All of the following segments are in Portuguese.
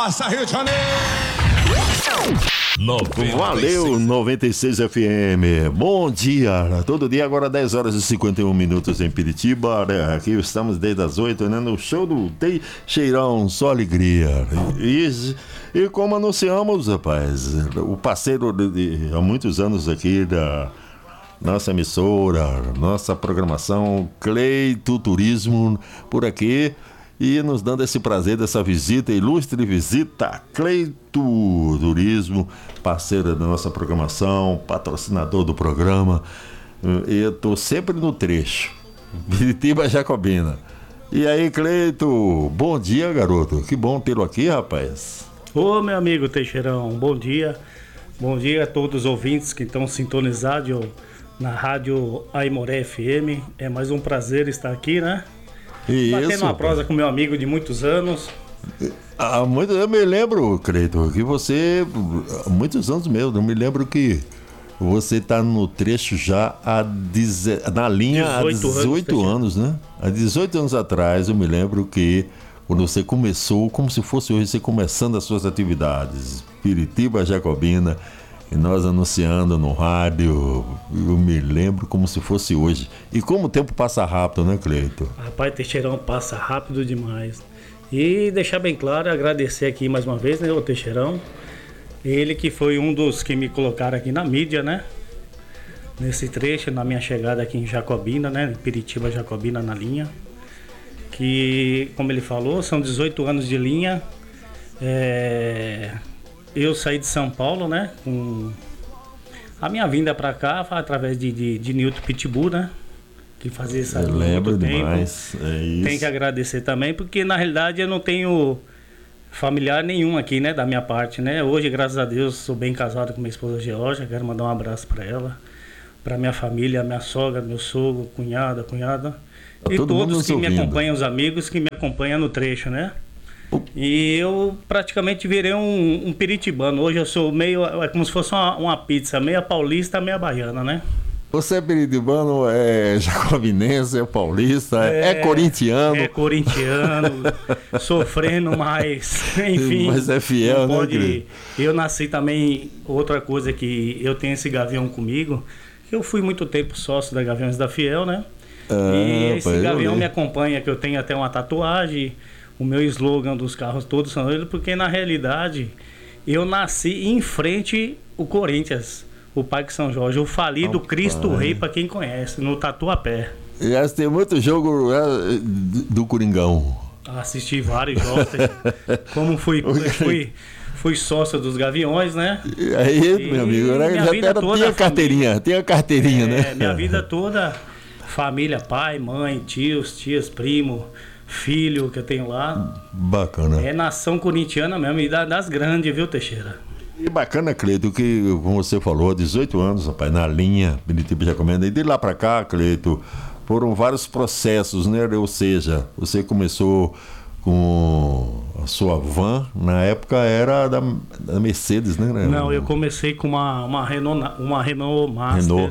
Nossa, Rio de Janeiro! Valeu, 96 FM. Bom dia, todo dia agora 10 horas e 51 minutos em Piritiba. Aqui estamos desde as 8, né, no show do Teixeirão, só alegria. E como anunciamos, rapaz, o parceiro há muitos anos aqui da nossa emissora, nossa programação, Cleito Turismo, por aqui. E nos dando esse prazer dessa visita, ilustre visita, Cleito Turismo, parceira da nossa programação, patrocinador do programa. Eu estou sempre no trecho, Piritiba Jacobina. E aí, Cleito, bom dia, garoto. Que bom tê-lo aqui, rapaz. Ô, meu amigo Teixeirão, bom dia. Bom dia a todos os ouvintes que estão sintonizados na rádio Aimoré FM. É mais um prazer estar aqui, né? Batendo uma prosa com meu amigo de muitos anos. Eu me lembro, Cleito, que você, há muitos anos mesmo, eu me lembro que você está no trecho já na linha há 18 anos, né? Há 18 anos atrás, eu me lembro que quando você começou, como se fosse hoje, você começando as suas atividades, Piritiba Jacobina, e nós anunciando no rádio, eu me lembro como se fosse hoje. E como o tempo passa rápido, né, Cleito? Rapaz, Teixeirão passa rápido demais. E deixar bem claro, agradecer aqui mais uma vez, né, o Teixeirão. Ele que foi um dos que me colocaram aqui na mídia, né? Nesse trecho, na minha chegada aqui em Jacobina, né? Piritiba Jacobina na linha. Que, como ele falou, são 18 anos de linha. Eu saí de São Paulo, né? Com a minha vinda pra cá foi através de Nilton Pitbull, né? Que fazia isso há muito tempo. Demais. É isso. Tem que agradecer também, porque na realidade eu não tenho familiar nenhum aqui, né? Da minha parte, né? Hoje, graças a Deus, sou bem casado com minha esposa Georgia. Quero mandar um abraço pra ela, pra minha família, minha sogra, meu sogro, cunhada. E todos que me acompanham, os amigos que me acompanham no trecho, né? E eu praticamente virei um piritibano. Hoje eu sou meio, é como se fosse uma pizza, meia paulista, meia baiana, né? Você é piritibano, é jacobinense, é paulista, é corintiano. É corintiano, sofrendo, mas enfim. Mas é fiel, né, querido? Eu nasci também, outra coisa que eu tenho esse Gavião comigo, eu fui muito tempo sócio da Gaviões da Fiel, né? E esse Gavião me acompanha, que eu tenho até uma tatuagem. O meu slogan dos carros todos são ele, porque na realidade eu nasci em frente ao Corinthians, o Parque São Jorge, o falido Cristo Rei, para quem conhece, no Tatuapé. Já tem muito jogo do Coringão. Assisti vários jogos, como fui sócio dos Gaviões, né? Aí, meu amigo, tinha carteirinha, né? Minha vida toda, família, pai, mãe, tias, primo, filho que eu tenho lá. Bacana. É nação corintiana mesmo, e das grandes, viu, Teixeira? E bacana, Cleito, que como você falou, 18 anos, rapaz, na linha, Piritiba Jacobina. E de lá pra cá, Cleito, foram vários processos, né? Ou seja, você começou com a sua van, na época era da Mercedes, né? Não, eu comecei com uma Renault Master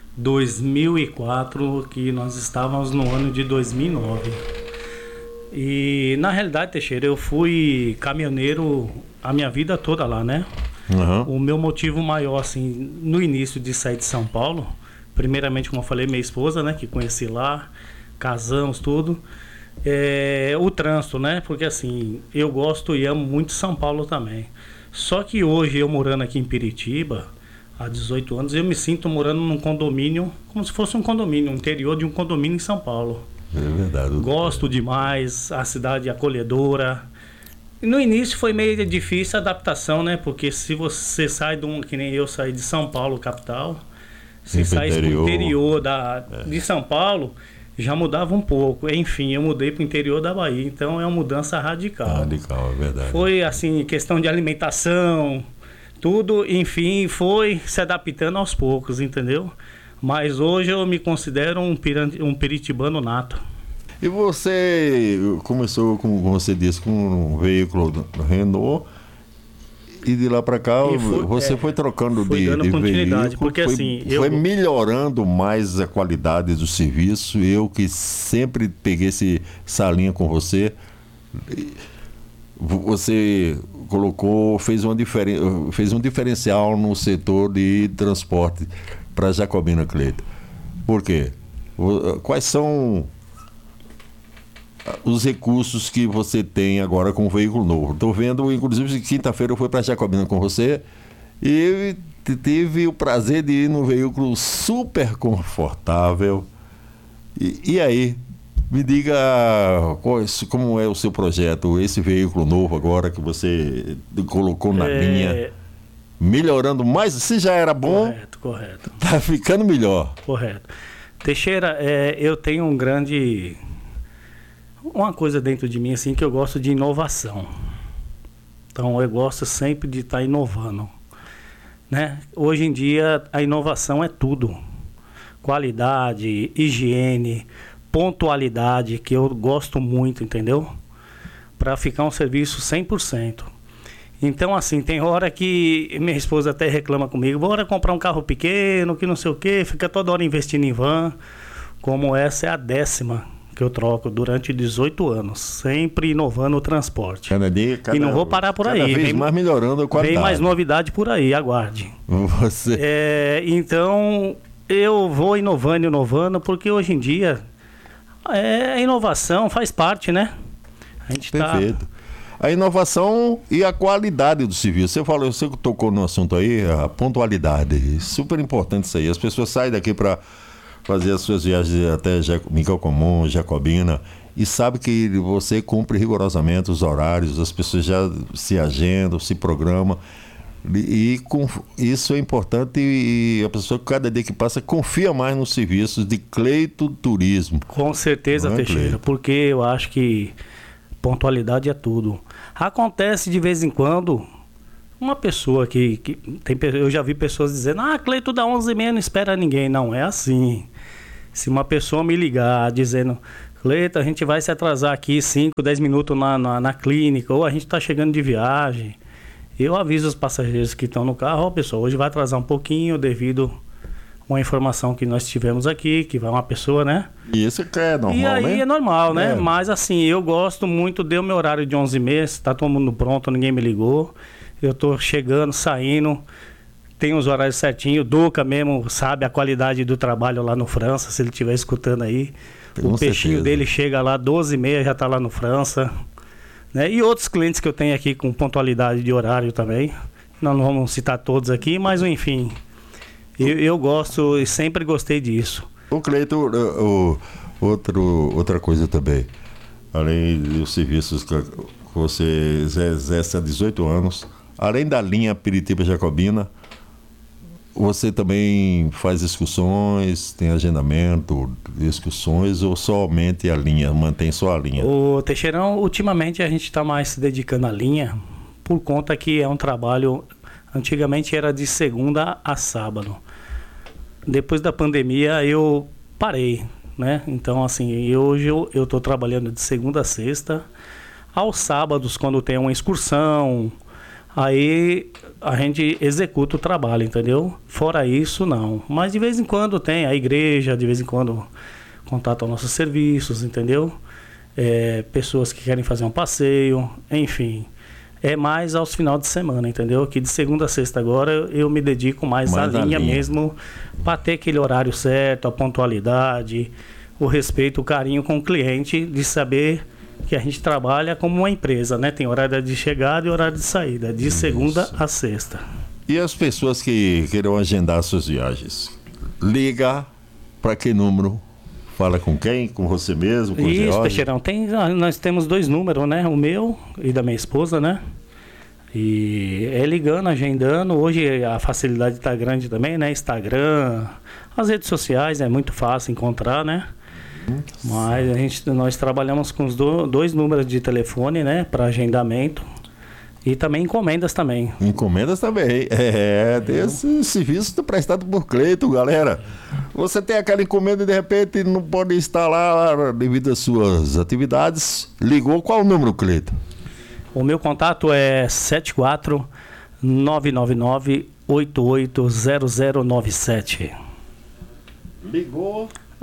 2004, que nós estávamos no ano de 2009. E na realidade, Teixeira, eu fui caminhoneiro a minha vida toda lá, né? Uhum. O meu motivo maior, assim, no início de sair de São Paulo, primeiramente, como eu falei, minha esposa, né? Que conheci lá, casamos, tudo. O trânsito, né? Porque assim, eu gosto e amo muito São Paulo também. Só que hoje, eu morando aqui em Piritiba, há 18 anos, eu me sinto morando num condomínio, como se fosse um condomínio, um interior de um condomínio em São Paulo. É verdade. Gosto demais, a cidade acolhedora. No início foi meio difícil a adaptação, né? Porque se você sai que nem eu saí de São Paulo, capital, se saísse pro interior de São Paulo, já mudava um pouco. Enfim, eu mudei pro interior da Bahia, então é uma mudança radical. Radical, é verdade. Foi assim, questão de alimentação, tudo, enfim, foi se adaptando aos poucos, entendeu? Mas hoje eu me considero um piritibano nato. E você começou, como você disse, com um veículo Renault, e de lá para cá você foi trocando de veículo, porque foi melhorando mais a qualidade do serviço. Eu que sempre peguei essa linha com você, você fez um diferencial no setor de transporte para Jacobina, Cleiton. Por quê? Quais são os recursos que você tem agora com o veículo novo? Estou vendo, inclusive, quinta-feira eu fui para Jacobina com você e tive o prazer de ir num veículo super confortável. E aí, me diga como é o seu projeto, esse veículo novo agora que você colocou na linha, melhorando mais. Se já era bom, correto. Tá ficando melhor. Correto. Teixeira, eu tenho uma coisa dentro de mim assim, que eu gosto de inovação. Então eu gosto sempre de estar inovando, né? Hoje em dia a inovação é tudo. Qualidade, higiene, pontualidade, que eu gosto muito, entendeu? Para ficar um serviço 100%. Então, assim, tem hora que minha esposa até reclama comigo, bora comprar um carro pequeno, que não sei o quê, fica toda hora investindo em van. Como essa é a 10ª que eu troco durante 18 anos, sempre inovando o transporte. E não vou parar por aí. Cada vez mais melhorando a qualidade. Vem mais novidade por aí, aguarde. Então, eu vou inovando, porque hoje em dia a inovação faz parte, né? A gente Perfeito. A inovação e a qualidade do serviço. Você tocou no assunto aí, a pontualidade. Super importante isso aí. As pessoas saem daqui para fazer as suas viagens até Miguel Comum, Jacobina, e sabe que você cumpre rigorosamente os horários, as pessoas já se agendam, se programam. Isso é importante e a pessoa, cada dia que passa, confia mais nos serviços de Cleiton Turismo. Com certeza, Teixeira, Cleiton? Porque eu acho que pontualidade é tudo. Acontece de vez em quando uma pessoa que tem, eu já vi pessoas dizendo, Cleiton dá 11h30, não espera ninguém. Não é assim. Se uma pessoa me ligar dizendo, Cleiton, a gente vai se atrasar aqui 5, 10 minutos na clínica, ou a gente está chegando de viagem, eu aviso os passageiros que estão no carro, pessoal, hoje vai atrasar um pouquinho devido a uma informação que nós tivemos aqui, que vai uma pessoa, né? E isso é normal, né? E aí é normal, né? Mas assim, eu gosto muito, deu meu horário de 11h30, tá todo mundo pronto, ninguém me ligou. Eu tô chegando, saindo, tem os horários certinhos. O Duca mesmo sabe a qualidade do trabalho lá no França, se ele estiver escutando aí. Com o peixinho certeza. dele chega lá 12h30, já tá lá no França. Né? E outros clientes que eu tenho aqui com pontualidade de horário também. Nós não vamos citar todos aqui, mas enfim, eu gosto e sempre gostei disso. O Cleiton, outra coisa também, além dos serviços que você exerce há 18 anos, além da linha Piritiba-Jacobina, você também faz excursões, tem agendamento de excursões ou somente a linha, mantém só a linha? O Teixeirão, ultimamente a gente está mais se dedicando à linha, por conta que é um trabalho, antigamente era de segunda a sábado. Depois da pandemia eu parei, né? Então assim, hoje eu estou trabalhando de segunda a sexta, aos sábados quando tem uma excursão, aí a gente executa o trabalho, entendeu? Fora isso, não. Mas de vez em quando tem a igreja, de vez em quando contata nossos serviços, entendeu? Pessoas que querem fazer um passeio, enfim. É mais aos finais de semana, entendeu? Que de segunda a sexta agora eu me dedico mais à linha mesmo, para ter aquele horário certo, a pontualidade, o respeito, o carinho com o cliente, de saber que a gente trabalha como uma empresa, né? Tem horário de chegada e horário de saída, de segunda a sexta. E as pessoas que queiram agendar suas viagens? Liga para que número? Fala com quem? Com você mesmo? Com isso, Teixeirão. Nós temos 2 números, né? O meu e da minha esposa, né? E ligando, agendando. Hoje a facilidade está grande também, né? Instagram, as redes sociais, é muito fácil encontrar, né? Mas nós trabalhamos com os 2 números de telefone, né? Para agendamento. E também encomendas também. Encomendas também. Esse serviço prestado por Cleiton, galera. Você tem aquela encomenda e de repente não pode estar lá devido às suas atividades. Ligou, qual o número, Cleiton? O meu contato é 74999880097.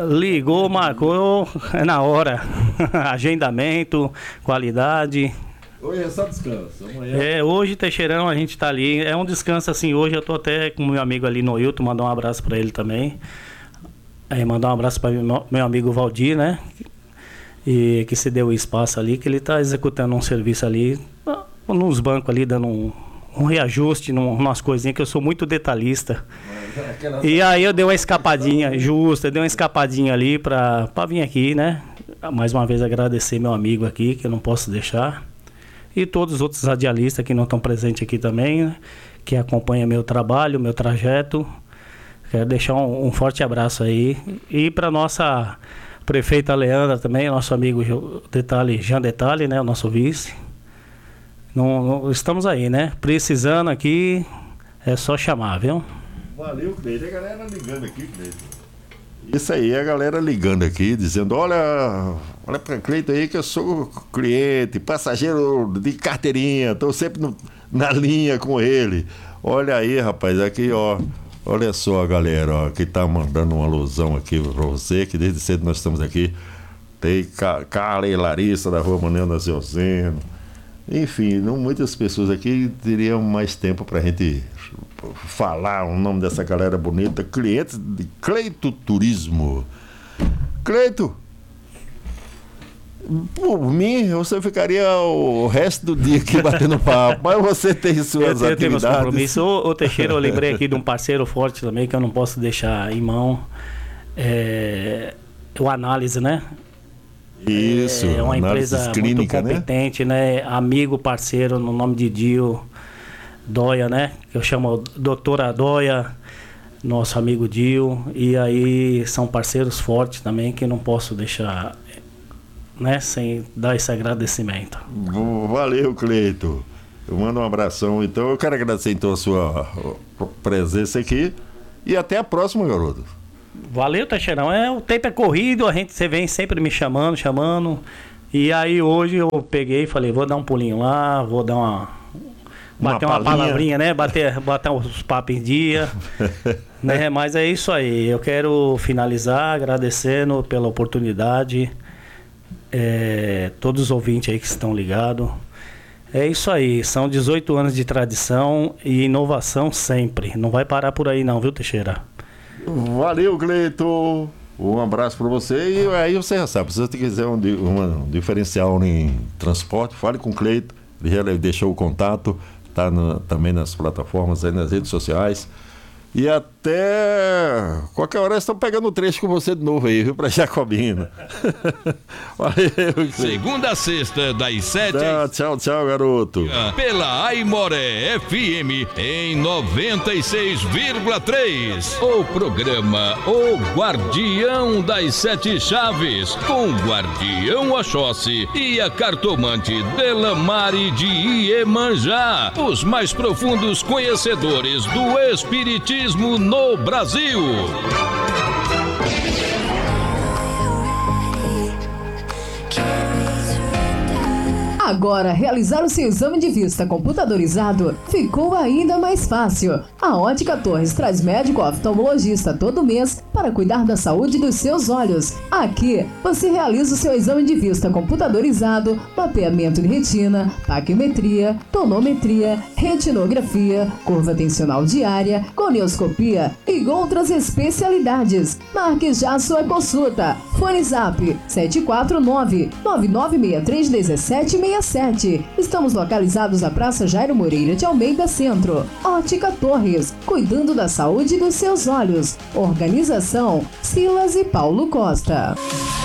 Ligou, marcou, é na hora. Agendamento, qualidade, Hoje é só descanso. Amanhã... Hoje, Teixeirão, a gente tá ali. É um descanso assim. Hoje eu tô até com o meu amigo ali no Hilton, mandar um abraço para ele também. Mandar um abraço para meu amigo Valdir, né? E que se deu o espaço ali, que ele tá executando um serviço ali, nos bancos ali, dando um reajuste, umas coisinhas, que eu sou muito detalhista. E aí eu dei uma escapadinha, justa, dei uma escapadinha ali pra vir aqui, né? Mais uma vez agradecer meu amigo aqui, que eu não posso deixar. E todos os outros radialistas que não estão presentes aqui também, né? Que acompanham meu trabalho, meu trajeto. Quero deixar um forte abraço aí. E para nossa prefeita Leandra também, nosso amigo Jean Detalhe, né? O nosso vice. Estamos aí, né? Precisando aqui, é só chamar, viu? Valeu, Cleide. A galera ligando aqui, Cleide. Isso aí, a galera ligando aqui, dizendo, olha pra Cleide aí que eu sou cliente, passageiro de carteirinha, tô sempre na linha com ele. Olha aí, rapaz, aqui, ó. Olha só a galera, ó, que tá mandando uma alusão aqui pra você, que desde cedo nós estamos aqui. Tem Carla e Larissa da Rua Manuel Naziozeno. Enfim, muitas pessoas aqui teriam mais tempo pra gente falar o nome dessa galera bonita. Clientes de Cleito Turismo. Cleito, por mim, você ficaria o resto do dia aqui batendo papo, mas você tem suas atividades. Eu tenho compromissos. Ô Teixeira, eu lembrei aqui de um parceiro forte também, que eu não posso deixar em mão. O Análise, né? Isso, é uma empresa clínica, muito competente, né? Amigo, parceiro, no nome de Dio Dóia, né? Que eu chamo Doutora Dóia, nosso amigo Dio. E aí são parceiros fortes também, que não posso deixar, né, sem dar esse agradecimento. Valeu, Cleito. Eu mando um abração. Então eu quero agradecer então a sua presença aqui. E até a próxima, garoto. Valeu, Teixeirão. O tempo é corrido, você vem sempre me chamando. E aí hoje eu peguei e falei, vou dar um pulinho lá, vou dar bater uma palavrinha, né? Bater os papos em dia. Né? Mas é isso aí. Eu quero finalizar agradecendo pela oportunidade. Todos os ouvintes aí que estão ligados. É isso aí. São 18 anos de tradição e inovação sempre. Não vai parar por aí não, viu, Teixeira? Valeu, Cleito. Um abraço para você. E aí você já sabe, se você quiser um diferencial em transporte, fale com o Cleito. Ele já deixou o contato, está também nas plataformas, aí nas redes sociais. E até qualquer hora estão pegando o trecho com você de novo aí, viu, para Jacobina. Valeu. Segunda a sexta, das 7 Tchau, garoto. Pela Aimoré FM em 96,3. O programa O Guardião das Sete Chaves, com o Guardião Oxóssi e a cartomante Delamare de Iemanjá, os mais profundos conhecedores do espiritismo no Brasil. Agora, realizar o seu exame de vista computadorizado ficou ainda mais fácil. A Ótica Torres traz médico oftalmologista todo mês para cuidar da saúde dos seus olhos. Aqui, você realiza o seu exame de vista computadorizado, mapeamento de retina, taquimetria, tonometria, retinografia, curva tensional diária, conioscopia e outras especialidades. Marque já a sua consulta. Fone Zap 749-9963-1767. Estamos localizados na Praça Jairo Moreira de Almeida Centro. Ótica Torres, cuidando da saúde dos seus olhos. Organização Silas e Paulo Costa.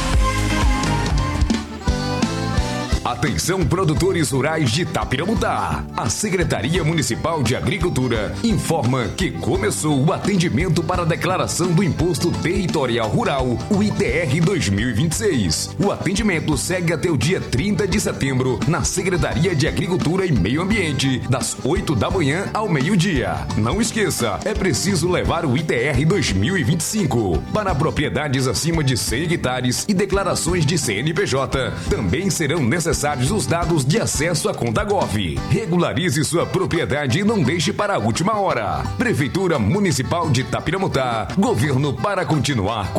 Atenção, produtores rurais de Tapiramutá. A Secretaria Municipal de Agricultura informa que começou o atendimento para a declaração do Imposto Territorial Rural, o ITR 2026. O atendimento segue até o dia 30 de setembro na Secretaria de Agricultura e Meio Ambiente, das 8 da manhã ao meio-dia. Não esqueça, é preciso levar o ITR 2025 para propriedades acima de 100 hectares e declarações de CNPJ. Também serão necessários os dados de acesso à conta Gov. Regularize sua propriedade e não deixe para a última hora. Prefeitura Municipal de Tapiramutá. Governo para continuar